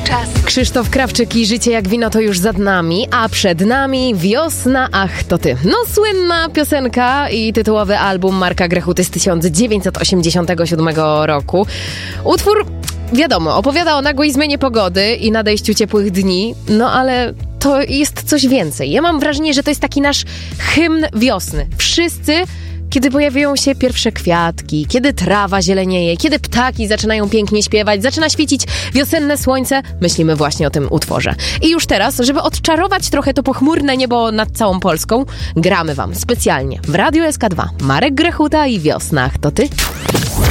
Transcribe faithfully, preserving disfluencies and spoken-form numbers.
czasu. Krzysztof Krawczyk i Życie jak wino to już za nami, a przed nami Wiosna, ach to ty. No słynna piosenka i tytułowy album Marka Grechuty z tysiąc dziewięćset osiemdziesiątego siódmego roku. Utwór, wiadomo, opowiada o nagłej zmianie pogody i nadejściu ciepłych dni, no ale to jest coś więcej. Ja mam wrażenie, że to jest taki nasz hymn wiosny. Wszyscy, kiedy pojawiają się pierwsze kwiatki, kiedy trawa zielenieje, kiedy ptaki zaczynają pięknie śpiewać, zaczyna świecić wiosenne słońce, myślimy właśnie o tym utworze. I już teraz, żeby odczarować trochę to pochmurne niebo nad całą Polską, gramy wam specjalnie w Radiu S K dwa Marek Grechuta i Wiosna, ach to ty.